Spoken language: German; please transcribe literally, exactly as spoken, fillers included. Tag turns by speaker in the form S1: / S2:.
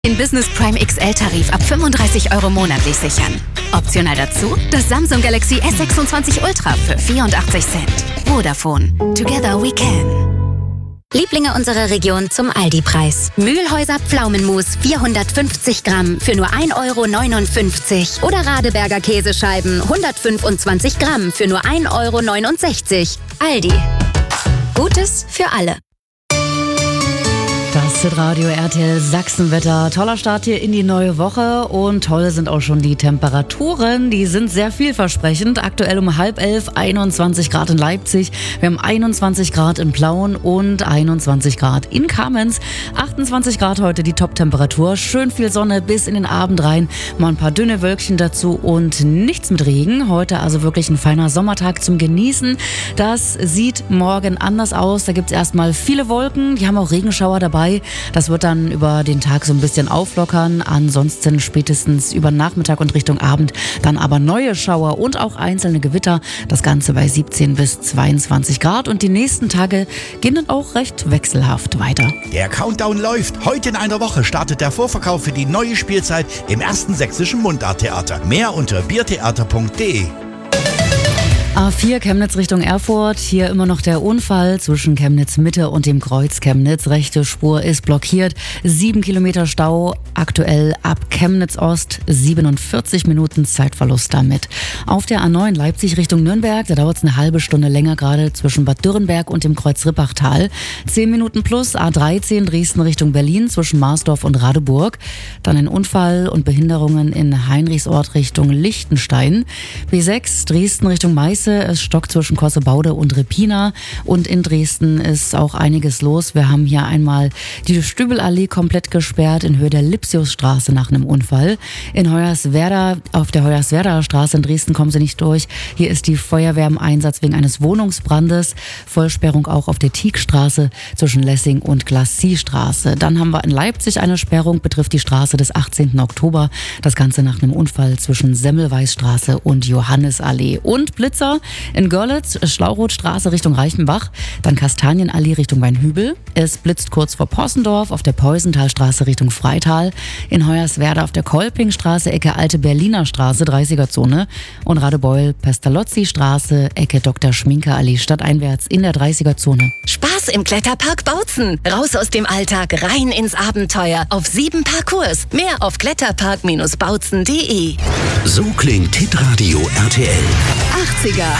S1: Den Business Prime X L-Tarif ab fünfunddreißig Euro monatlich sichern. Optional dazu das Samsung Galaxy S sechsundzwanzig Ultra für vierundachtzig Cent. Vodafone. Together we can.
S2: Lieblinge unserer Region zum Aldi-Preis. Mühlhäuser Pflaumenmus vierhundertfünfzig Gramm für nur ein Euro neunundfünfzig. Oder Radeberger Käsescheiben hundertfünfundzwanzig Gramm für nur ein Euro neunundsechzig. Aldi. Gutes für alle.
S3: Das ist Radio R T L Sachsenwetter. Toller Start hier in die neue Woche und toll sind auch schon die Temperaturen. Die sind sehr vielversprechend. Aktuell um halb elf einundzwanzig Grad in Leipzig. Wir haben einundzwanzig Grad in Plauen und einundzwanzig Grad in Kamenz. achtundzwanzig Grad heute die Top-Temperatur. Schön viel Sonne bis in den Abend rein. Mal ein paar dünne Wölkchen dazu und nichts mit Regen. Heute also wirklich ein feiner Sommertag zum Genießen. Das sieht morgen anders aus. Da gibt es erstmal viele Wolken. Die haben auch Regenschauer dabei. Das wird dann über den Tag so ein bisschen auflockern. Ansonsten spätestens über Nachmittag und Richtung Abend dann aber neue Schauer und auch einzelne Gewitter. Das Ganze bei siebzehn bis zweiundzwanzig Grad. Und die nächsten Tage gehen dann auch recht wechselhaft weiter.
S4: Der Countdown läuft. Heute in einer Woche startet der Vorverkauf für die neue Spielzeit im ersten sächsischen Mundarttheater. Mehr unter biertheater punkt de.
S3: A vier Chemnitz Richtung Erfurt. Hier immer noch der Unfall zwischen Chemnitz Mitte und dem Kreuz Chemnitz. Rechte Spur ist blockiert. Sieben Kilometer Stau. Aktuell ab Chemnitz Ost. siebenundvierzig Minuten Zeitverlust damit. Auf der A neun Leipzig Richtung Nürnberg. Da dauert es eine halbe Stunde länger gerade zwischen Bad Dürrenberg und dem Kreuz Rippachtal. Zehn Minuten plus. A dreizehn Dresden Richtung Berlin zwischen Marsdorf und Radeburg. Dann ein Unfall und Behinderungen in Heinrichsort Richtung Liechtenstein. B sechs Dresden Richtung Meißen. Es stockt zwischen Kossebaude und Reppina und in Dresden ist auch einiges los. Wir haben hier einmal die Stübelallee komplett gesperrt in Höhe der Lipsiusstraße nach einem Unfall. In Hoyerswerda, auf der Hoyerswerda Straße in Dresden kommen sie nicht durch. Hier ist die Feuerwehr im Einsatz wegen eines Wohnungsbrandes. Vollsperrung auch auf der Tiegstraße zwischen Lessing und Glacis-Straße. Dann haben wir in Leipzig eine Sperrung, betrifft die Straße des achtzehnten Oktober. Das Ganze nach einem Unfall zwischen Semmelweisstraße und Johannisallee. Und Blitzer in Görlitz, Schlaurothstraße Richtung Reichenbach, dann Kastanienallee Richtung Weinhübel. Es blitzt kurz vor Possendorf auf der Peusenthalstraße Richtung Freital, in Hoyerswerda auf der Kolpingstraße, Ecke Alte Berliner Straße, dreißiger Zone und Radebeul, Pestalozzi-Straße, Ecke Doktor Schminke Allee stadteinwärts in der dreißiger Zone.
S1: Spaß im Kletterpark Bautzen. Raus aus dem Alltag, rein ins Abenteuer. Auf sieben Parcours. Mehr auf kletterpark Bindestrich bautzen punkt de.
S5: So klingt Hitradio R T L.
S1: achtziger